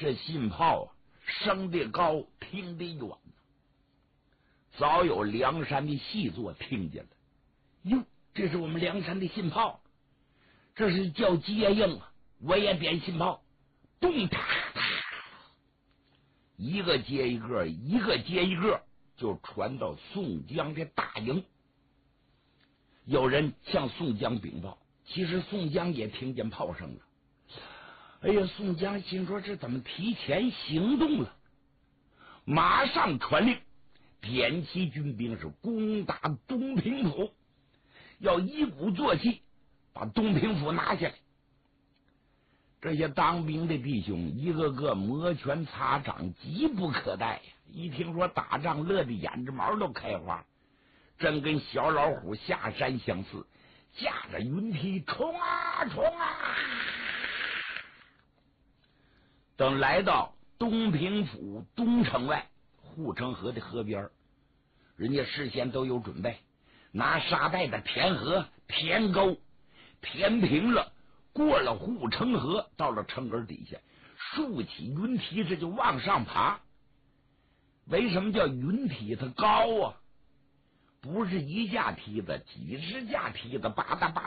这信炮啊，升得高，听得远，早有梁山的细作听见了。哟，这是我们梁山的信炮，这是叫接应啊！我也点信炮，咚哒哒，一个接一个，一个接一个，就传到宋江的大营。有人向宋江禀报，其实宋江也听见炮声了。哎呀，宋江心说这怎么提前行动了？马上传令，点齐军兵是攻打东平府，要一鼓作气把东平府拿下来。这些当兵的弟兄一个个摩拳擦掌，急不可待呀！一听说打仗，乐得眼睫毛都开花，真跟小老虎下山相似，驾着云梯冲啊冲啊！等来到东平府东城外护城河的河边，人家事先都有准备，拿沙袋的填河、填沟，填平了，过了护城河，到了城根底下，竖起云梯，这就往上爬。为什么叫云梯？它高啊，不是一架梯子，几十架梯子，吧嗒吧